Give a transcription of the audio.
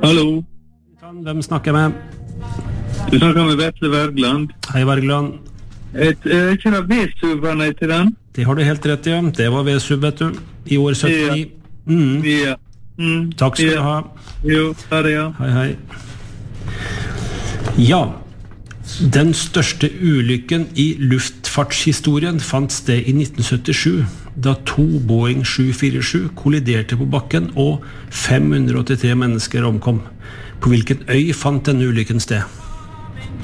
Hallo. Hvem snakker med? Du snakker med Vetle Wergeland. Hei, Wergeland. Ikke det V-subben til den? Det har du helt rett i, ja. Det var V-sub, vet du. I år 79. Ja. Takk skal du ha. Jo, ha det, ja. Hei, hei. Ja, den største ulykken i luftfartshistorien fant sted i 1977, da 2 Boeing 747 kolliderte på bakken og 583 mennesker omkom. På hvilken øy fant denne ulykken sted?